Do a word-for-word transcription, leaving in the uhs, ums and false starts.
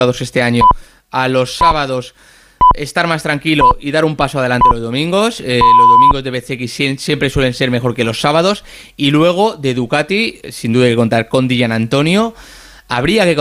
este año a los sábados estar más tranquilo y dar un paso adelante los domingos. Eh, los domingos de B C X siempre suelen ser mejor que los sábados. Y luego de Ducati, sin duda hay que contar con Di Giannantonio. Habría que